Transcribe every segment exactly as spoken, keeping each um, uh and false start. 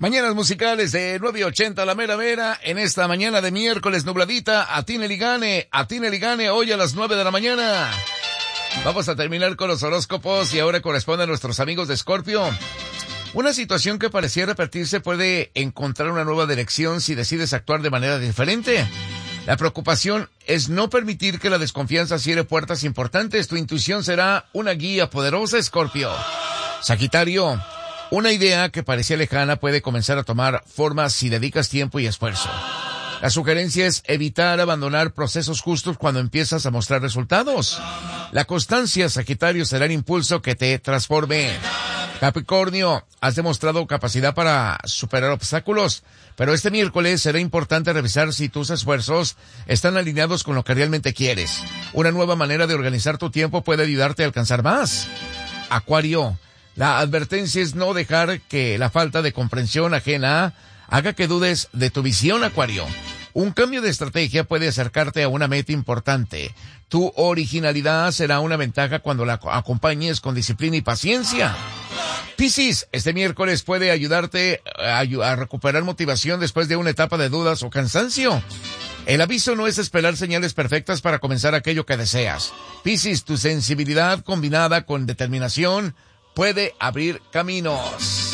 Mañanas musicales de nueve ochenta La Mera Mera, en esta mañana de miércoles nubladita, Atine Ligane, Atine Ligane, hoy a las nueve de la mañana. Vamos a terminar con los horóscopos y ahora corresponde a nuestros amigos de Escorpio. Una situación que parecía repetirse puede encontrar una nueva dirección si decides actuar de manera diferente. La preocupación es no permitir que la desconfianza cierre puertas importantes. Tu intuición será una guía poderosa, Escorpio. Sagitario, una idea que parecía lejana puede comenzar a tomar forma si dedicas tiempo y esfuerzo. La sugerencia es evitar abandonar procesos justos cuando empiezas a mostrar resultados. La constancia, Sagitario, será el impulso que te transforme. Capricornio, has demostrado capacidad para superar obstáculos, pero este miércoles será importante revisar si tus esfuerzos están alineados con lo que realmente quieres. Una nueva manera de organizar tu tiempo puede ayudarte a alcanzar más. Acuario, la advertencia es no dejar que la falta de comprensión ajena haga que dudes de tu visión, Acuario. Un cambio de estrategia puede acercarte a una meta importante. Tu originalidad será una ventaja cuando la acompañes con disciplina y paciencia. Piscis, este miércoles puede ayudarte a, a recuperar motivación después de una etapa de dudas o cansancio. El aviso no es esperar señales perfectas para comenzar aquello que deseas. Piscis, tu sensibilidad combinada con determinación puede abrir caminos.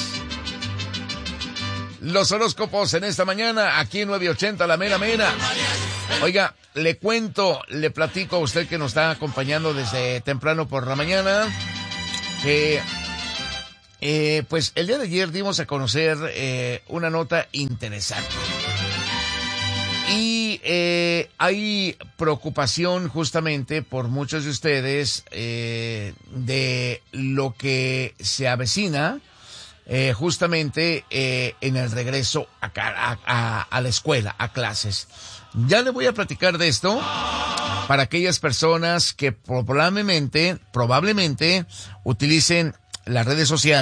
Los horóscopos en esta mañana, aquí en nueve ochenta La Mera Mera. Oiga, le cuento, le platico a usted que nos está acompañando desde temprano por la mañana, que eh, pues el día de ayer dimos a conocer eh, una nota interesante. Y eh, hay preocupación justamente por muchos de ustedes eh, de lo que se avecina Eh, justamente eh, en el regreso a, a, a, a la escuela, a clases. Ya le voy a platicar de esto para aquellas personas que probablemente, probablemente utilicen las redes sociales.